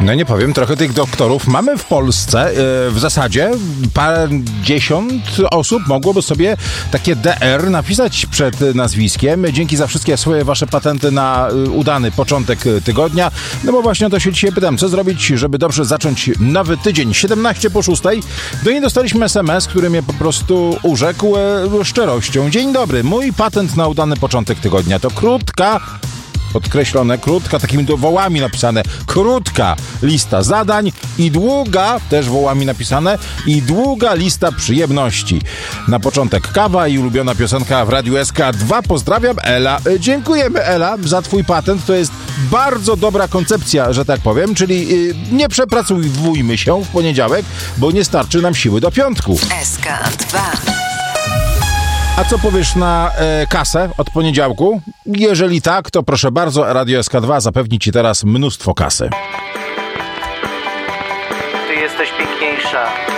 No nie powiem, trochę tych doktorów mamy w Polsce. W zasadzie parędziesiąt osób mogłoby sobie takie DR napisać przed nazwiskiem. Dzięki za wszystkie swoje wasze patenty na udany początek tygodnia. No bo właśnie o to się dzisiaj pytam, co zrobić, żeby dobrze zacząć nowy tydzień. 17:06. Do niej dostaliśmy SMS, który mnie po prostu urzekł szczerością. Dzień dobry, mój patent na udany początek tygodnia to krótka, podkreślone krótka, takimi wołami napisane, krótka lista zadań i długa, też wołami napisane, i długa lista przyjemności. Na początek kawa i ulubiona piosenka w Radiu SK2. Pozdrawiam, Ela. Dziękujemy, Ela, za twój patent. To jest bardzo dobra koncepcja, że tak powiem, czyli nie przepracujmy się w poniedziałek, bo nie starczy nam siły do piątku. SK2. A co powiesz na kasę od poniedziałku? Jeżeli tak, to proszę bardzo, Radio SK2 zapewni ci teraz mnóstwo kasy. Ty jesteś piękniejsza